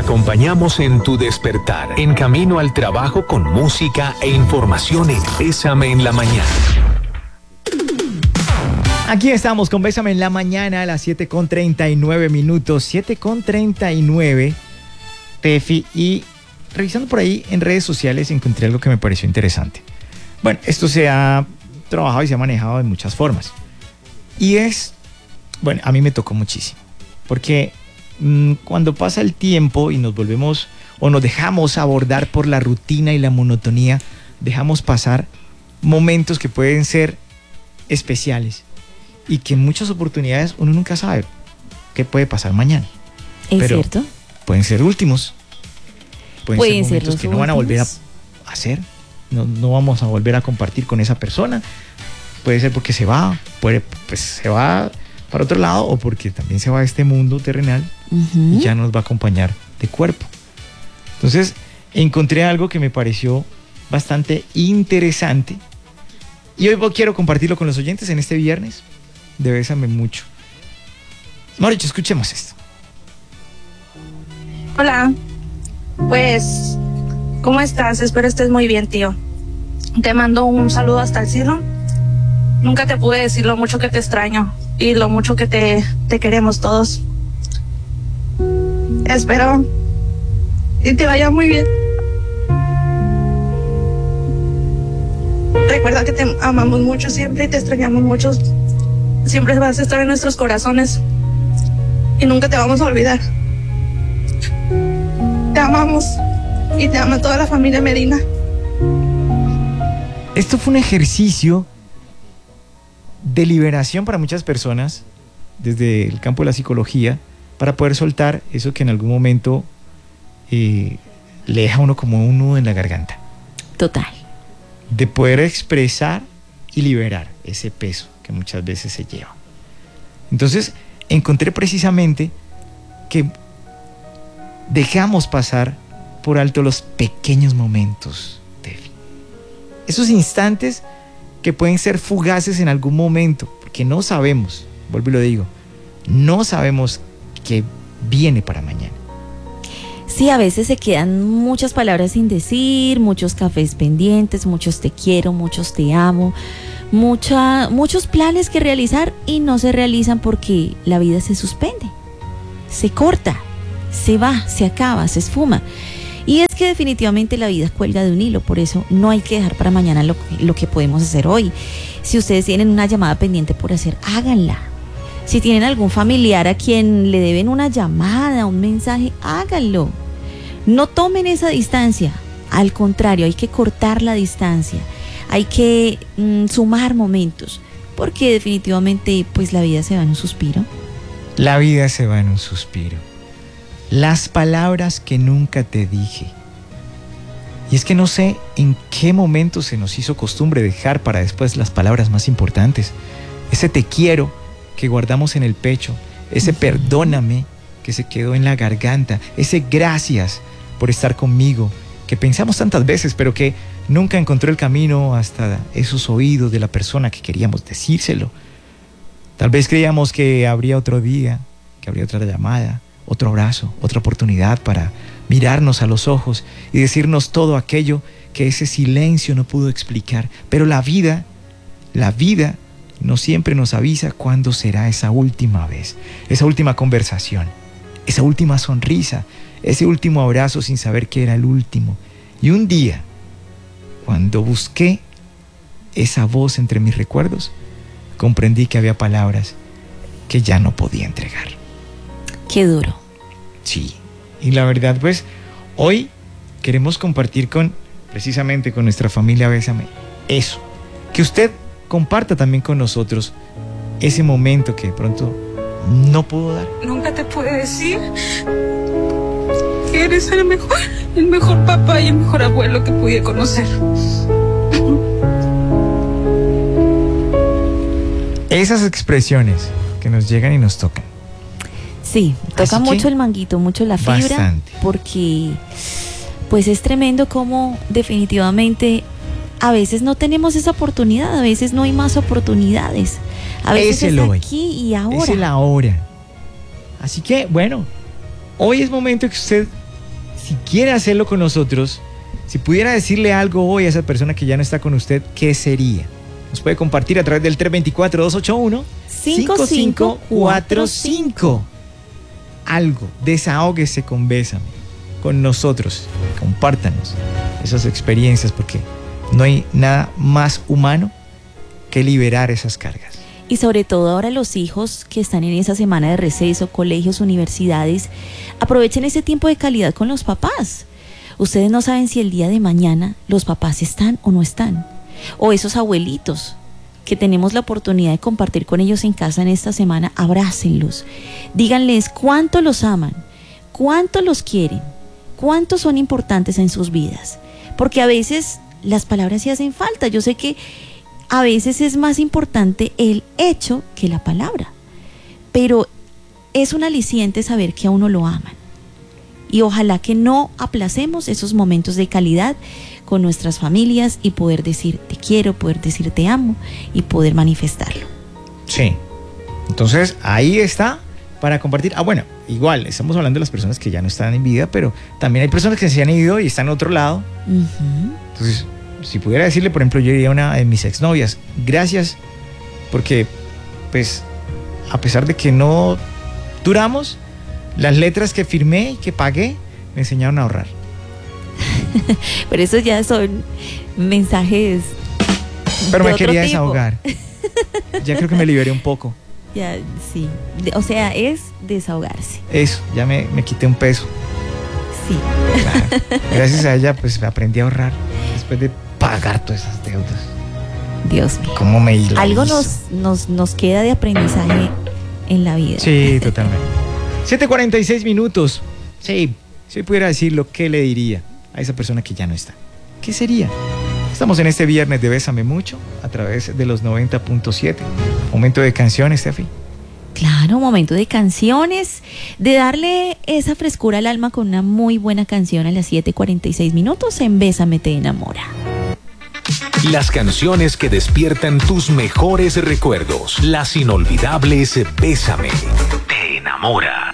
acompañamos en tu despertar, en camino al trabajo con música e información en Bésame en la Mañana. Aquí estamos con Bésame en la Mañana a las 7:39 minutos, 7:39, Tefi, y revisando por ahí en redes sociales encontré algo que me pareció interesante. Bueno, esto se ha trabajado y se ha manejado de muchas formas. Y bueno, a mí me tocó muchísimo, porque cuando pasa el tiempo y nos volvemos o nos dejamos abordar por la rutina y la monotonía, dejamos pasar momentos que pueden ser especiales y que en muchas oportunidades uno nunca sabe qué puede pasar mañana. ¿Es cierto? Pueden ser últimos, pueden ser momentos que no van a volver a hacer, no vamos a volver a compartir con esa persona. Puede ser porque se va para otro lado, o porque también se va a este mundo terrenal y ya nos va a acompañar de cuerpo. Entonces encontré algo que me pareció bastante interesante y hoy quiero compartirlo con los oyentes en este viernes de Bésame Mucho. Mauricio, escuchemos esto. Hola, pues, ¿cómo estás? Espero estés muy bien, tío. Te mando un saludo hasta el cielo. Nunca te pude decir lo mucho que te extraño y lo mucho que te queremos todos. Espero y te vaya muy bien. Recuerda que te amamos mucho siempre y te extrañamos mucho. Siempre vas a estar en nuestros corazones y nunca te vamos a olvidar. Te amamos y te ama toda la familia Medina. Esto fue un ejercicio de liberación para muchas personas desde el campo de la psicología, para poder soltar eso que en algún momento le deja a uno como un nudo en la garganta. Total. De poder expresar y liberar ese peso que muchas veces se lleva. Entonces encontré precisamente que dejamos pasar por alto los pequeños momentos, Tefi. Esos instantes que pueden ser fugaces en algún momento, porque no sabemos, vuelvo y lo digo, no sabemos qué viene para mañana. Sí, a veces se quedan muchas palabras sin decir, muchos cafés pendientes, muchos te quiero, muchos te amo, muchos planes que realizar y no se realizan porque la vida se suspende, se corta, se va, se acaba, se esfuma. Y es que definitivamente la vida cuelga de un hilo, por eso no hay que dejar para mañana lo que podemos hacer hoy. Si ustedes tienen una llamada pendiente por hacer, háganla. Si tienen algún familiar a quien le deben una llamada, un mensaje, háganlo. No tomen esa distancia, al contrario, hay que cortar la distancia, hay que sumar momentos, porque definitivamente pues la vida se va en un suspiro. La vida se va en un suspiro. Las palabras que nunca te dije. Y es que no sé en qué momento se nos hizo costumbre dejar para después las palabras más importantes. Ese te quiero que guardamos en el pecho, ese perdóname que se quedó en la garganta, ese gracias por estar conmigo, que pensamos tantas veces, pero que nunca encontró el camino hasta esos oídos de la persona que queríamos decírselo. Tal vez creíamos que habría otro día, que habría otra llamada, otro abrazo, otra oportunidad para mirarnos a los ojos y decirnos todo aquello que ese silencio no pudo explicar. Pero la vida no siempre nos avisa cuándo será esa última vez, esa última conversación, esa última sonrisa, ese último abrazo sin saber que era el último. Y un día, cuando busqué esa voz entre mis recuerdos, comprendí que había palabras que ya no podía entregar. Qué duro. Sí, y la verdad pues hoy queremos compartir precisamente con nuestra familia Bésame eso, que usted comparta también con nosotros ese momento que de pronto no pudo dar. Nunca te pude decir que eres el mejor papá y el mejor abuelo que pude conocer. Esas expresiones que nos llegan y nos tocan. Sí, toca mucho el manguito, mucho la fibra, bastante. Porque pues es tremendo como definitivamente a veces no tenemos esa oportunidad, a veces no hay más oportunidades, a veces es aquí y ahora. Es el ahora. Así que bueno, hoy es momento que usted si quiere hacerlo con nosotros, si pudiera decirle algo hoy a esa persona que ya no está con usted, ¿qué sería? Nos puede compartir a través del 324-281-5545. Algo, desahóguese con Bésame, con nosotros, compártanos esas experiencias, porque no hay nada más humano que liberar esas cargas. Y sobre todo ahora los hijos que están en esa semana de receso, colegios, universidades, aprovechen ese tiempo de calidad con los papás. Ustedes no saben si el día de mañana los papás están o no están. O esos abuelitos que tenemos la oportunidad de compartir con ellos en casa en esta semana, abrácenlos. Díganles cuánto los aman, cuánto los quieren, cuánto son importantes en sus vidas. Porque a veces las palabras sí hacen falta. Yo sé que a veces es más importante el hecho que la palabra, pero es un aliciente saber que a uno lo aman. Y ojalá que no aplacemos esos momentos de calidad con nuestras familias y poder decir te quiero, poder decir te amo y poder manifestarlo. Sí, entonces ahí está para compartir. Bueno, igual estamos hablando de las personas que ya no están en vida, pero también hay personas que se han ido y están en otro lado. Entonces, si pudiera decirle, por ejemplo, yo diría a una de mis exnovias, gracias, porque pues a pesar de que no duramos, las letras que firmé y que pagué me enseñaron a ahorrar. Pero eso ya son mensajes. Pero de me quería tipo. Desahogar. Ya creo que me liberé un poco. Ya, sí. O sea, es desahogarse. Eso, ya me quité un peso. Sí. Claro. Gracias a ella, pues aprendí a ahorrar después de pagar todas esas deudas. Dios mío. ¿Cómo me hizo? Algo nos queda de aprendizaje en la vida. Sí, totalmente. 7:46 minutos. Sí, si pudiera decirlo, ¿qué le diría a esa persona que ya no está? ¿Qué sería? Estamos en este viernes de Bésame Mucho a través de los 90.7. Momento de canciones, Steffi. Claro, momento de canciones, de darle esa frescura al alma con una muy buena canción a las 7:46 minutos en Bésame Te Enamora. Las canciones que despiertan tus mejores recuerdos. Las inolvidables Bésame Te Enamora.